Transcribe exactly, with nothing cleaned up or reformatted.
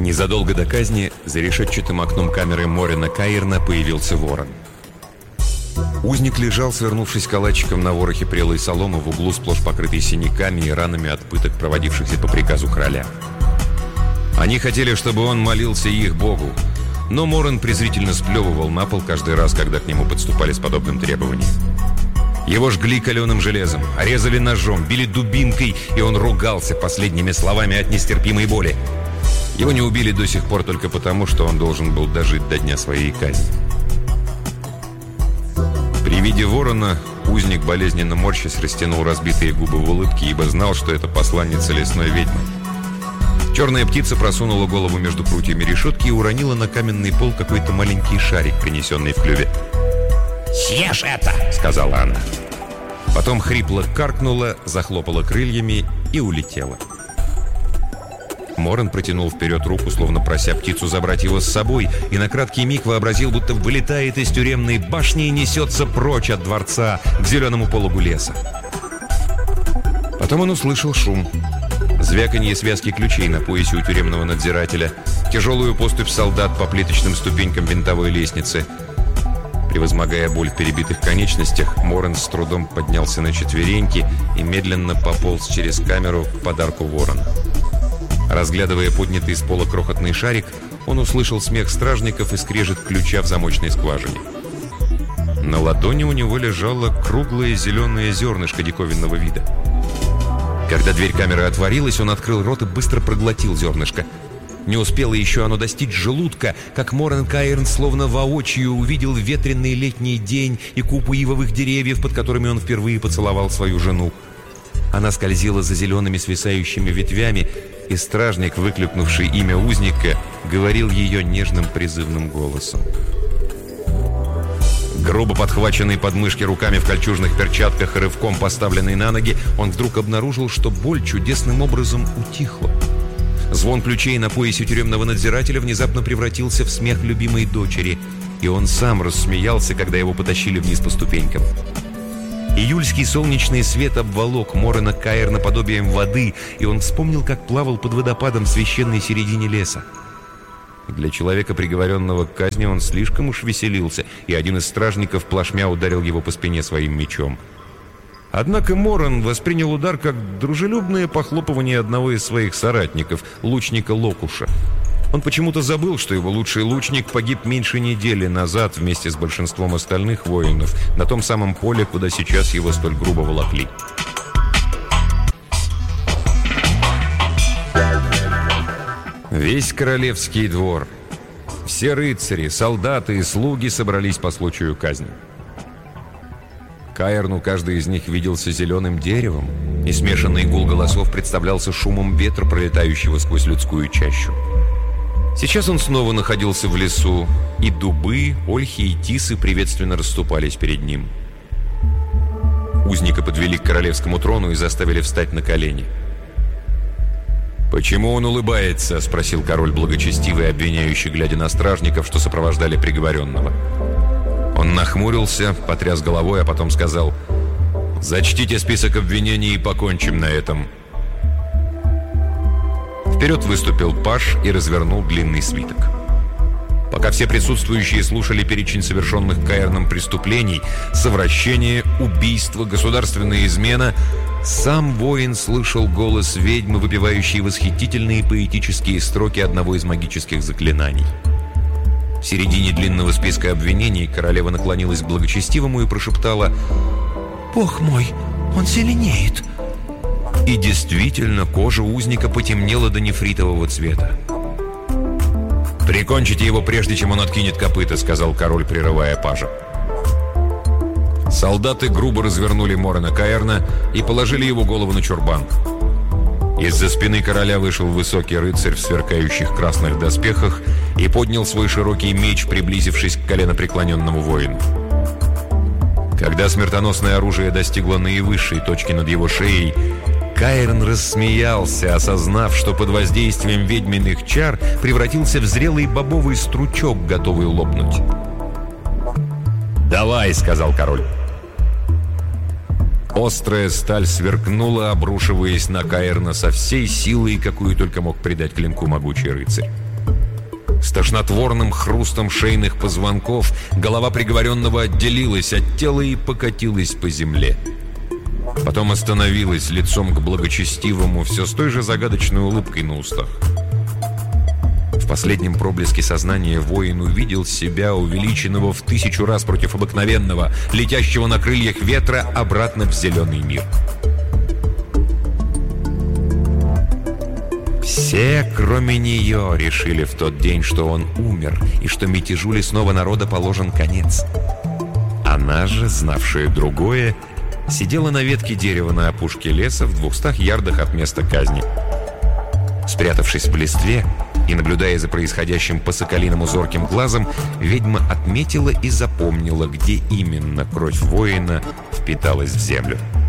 Незадолго до казни за решетчатым окном камеры Морена Каирна появился ворон. Узник лежал, свернувшись калачиком на ворохе прелой соломы в углу, сплошь покрытый синяками и ранами от пыток, проводившихся по приказу короля. Они хотели, чтобы он молился их богу, но Морен презрительно сплевывал на пол каждый раз, когда к нему подступали с подобным требованием. Его жгли каленым железом, резали ножом, били дубинкой, и он ругался последними словами от нестерпимой боли. Его не убили до сих пор только потому, что он должен был дожить до дня своей казни. При виде ворона узник, болезненно морщась, растянул разбитые губы в улыбке, ибо знал, что это посланница лесной ведьмы. Черная птица просунула голову между прутьями решетки и уронила на каменный пол какой-то маленький шарик, принесенный в клюве. «Съешь это!» — сказала она. Потом хрипло каркнула, захлопала крыльями и улетела. Морен протянул вперед руку, словно прося птицу забрать его с собой, и на краткий миг вообразил, будто вылетает из тюремной башни и несется прочь от дворца к зеленому пологу леса. Потом он услышал шум. Звяканье связки ключей на поясе у тюремного надзирателя, тяжелую поступь солдат по плиточным ступенькам винтовой лестницы. Превозмогая боль в перебитых конечностях, Морен с трудом поднялся на четвереньки и медленно пополз через камеру к подарку ворона. Разглядывая поднятый с пола крохотный шарик, он услышал смех стражников и скрежет ключа в замочной скважине. На ладони у него лежало круглое зеленое зернышко диковинного вида. Когда дверь камеры отворилась, он открыл рот и быстро проглотил зернышко. Не успело еще оно достичь желудка, как Морен Каирн словно воочию увидел ветреный летний день и купу ивовых деревьев, под которыми он впервые поцеловал свою жену. Она скользила за зелеными свисающими ветвями, и стражник, выкликнувший имя узника, говорил ее нежным призывным голосом. Грубо подхваченный под мышки руками в кольчужных перчатках и рывком поставленный на ноги, он вдруг обнаружил, что боль чудесным образом утихла. Звон ключей на поясе тюремного надзирателя внезапно превратился в смех любимой дочери, и он сам рассмеялся, когда его потащили вниз по ступенькам. Июльский солнечный свет обволок Морена Каирна подобием воды, и он вспомнил, как плавал под водопадом в священной середине леса. Для человека, приговоренного к казни, он слишком уж веселился, и один из стражников плашмя ударил его по спине своим мечом. Однако Морен воспринял удар как дружелюбное похлопывание одного из своих соратников, лучника Локуша. Он почему-то забыл, что его лучший лучник погиб меньше недели назад вместе с большинством остальных воинов на том самом поле, куда сейчас его столь грубо волокли. Весь королевский двор, все рыцари, солдаты и слуги собрались по случаю казни. Каирну каждый из них виделся зеленым деревом, и смешанный гул голосов представлялся шумом ветра, пролетающего сквозь людскую чащу. Сейчас он снова находился в лесу, и дубы, ольхи и тисы приветственно расступались перед ним. Узника подвели к королевскому трону и заставили встать на колени. «Почему он улыбается?» — спросил король благочестивый, обвиняющий, глядя на стражников, что сопровождали приговоренного. Он нахмурился, потряс головой, а потом сказал: «Зачтите список обвинений и покончим на этом». Вперед выступил паж и развернул длинный свиток. Пока все присутствующие слушали перечень совершенных Каирном преступлений, совращение, убийство, государственная измена, сам воин слышал голос ведьмы, выпевающей восхитительные поэтические строки одного из магических заклинаний. В середине длинного списка обвинений королева наклонилась к благочестивому и прошептала: «Бог мой, он зеленеет!» И действительно, кожа узника потемнела до нефритового цвета. «Прикончите его, прежде чем он откинет копыта», — сказал король, прерывая пажа. Солдаты грубо развернули Морена Каирна и положили его голову на чурбан. Из-за спины короля вышел высокий рыцарь в сверкающих красных доспехах и поднял свой широкий меч, приблизившись к коленопреклоненному воину. Когда смертоносное оружие достигло наивысшей точки над его шеей, Каирн рассмеялся, осознав, что под воздействием ведьминых чар превратился в зрелый бобовый стручок, готовый лопнуть. «Давай», — сказал король. Острая сталь сверкнула, обрушиваясь на Каирна со всей силой, какую только мог придать клинку могучий рыцарь. С тошнотворным хрустом шейных позвонков голова приговоренного отделилась от тела и покатилась по земле. Потом остановилась лицом к благочестивому, все с той же загадочной улыбкой на устах. В последнем проблеске сознания воин увидел себя, увеличенного в тысячу раз против обыкновенного, летящего на крыльях ветра обратно в зеленый мир. Все, кроме нее, решили в тот день, что он умер, и что мятежу лесного народа положен конец. Она же, знавшая другое, сидела на ветке дерева на опушке леса в двухстах ярдах от места казни. Спрятавшись в листве и наблюдая за происходящим по соколиному зорким глазом, ведьма отметила и запомнила, где именно кровь воина впиталась в землю.